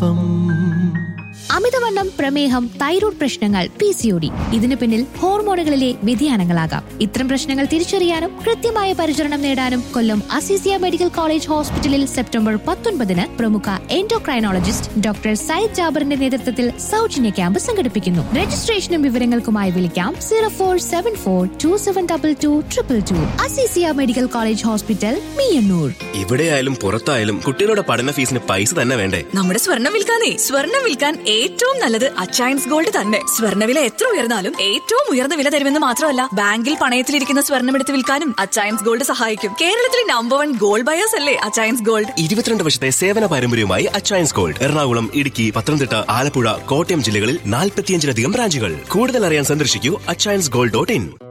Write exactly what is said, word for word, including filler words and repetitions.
ഒപ്പം. അമിതവണ്ണം, പ്രമേഹം, തൈറോയ്ഡ് പ്രശ്നങ്ങൾ, പി സി ഒ ഡി ഇതിനു പിന്നിൽ ഹോർമോണുകളിലെ വ്യതിയാനങ്ങളാകാം. ഇത്തരം പ്രശ്നങ്ങൾ തിരിച്ചറിയാനും കൃത്യമായ പരിചരണം നേടാനും കൊല്ലം അസീസിയ മെഡിക്കൽ കോളേജ് ഹോസ്പിറ്റലിൽ സെപ്റ്റംബർ പത്തൊൻപതിന് പ്രമുഖ എൻഡോക്രൈനോളജിസ്റ്റ് ഡോക്ടർ സയ്യിദ് ജാബറിന്റെ നേതൃത്വത്തിൽ സൗജന്യ ക്യാമ്പ് സംഘടിപ്പിക്കുന്നു. രജിസ്ട്രേഷനും വിവരങ്ങൾക്കുമായി വിളിക്കാം zero four seven four to seven double two triple two. Azeezia medical college hospital, Meeyannoor. ഇവിടെയായാലും പുറത്തായാലും കുട്ടികളുടെ പഠന ഫീസിന് പൈസ തന്നെ വേണ്ടേ? നമ്മുടെ സ്വർണ്ണം വിൽക്കാനേ സ്വർണ്ണം വിൽക്കാൻ ഏറ്റവും നല്ലത് അച്ചയൻസ് ഗോൾഡ് തന്നെ. സ്വർണ്ണവില എത്ര ഉയർന്നാലും ഏറ്റവും ഉയർന്ന വില തരുമെന്ന് മാത്രമല്ല, ബാങ്കിൽ പണയത്തിലിരിക്കുന്ന സ്വർണ്ണം എടുത്ത് വിൽക്കാനും അച്ചയൻസ് ഗോൾഡ് സഹായിക്കും. കേരളത്തിലെ നമ്പർ വൺ ഗോൾഡ് ബയേഴ്സ് അല്ലേ അച്ചയൻസ് ഗോൾഡ്. ഇരുപത്തിരണ്ട് വർഷത്തെ സേവന പാരമ്പര്യവുമായി അച്ചയൻസ് ഗോൾഡ് എറണാകുളം, ഇടുക്കി, പത്തനംതിട്ട, ആലപ്പുഴ, കോട്ടയം ജില്ലകളിൽ നാൽപ്പത്തിയഞ്ചിലധികം ബ്രാഞ്ചുകൾ. കൂടുതൽ അറിയാൻ സന്ദർശിക്കൂ അച്ചയൻസ് ഗോൾഡ് ഡോട്ട് ഇൻ.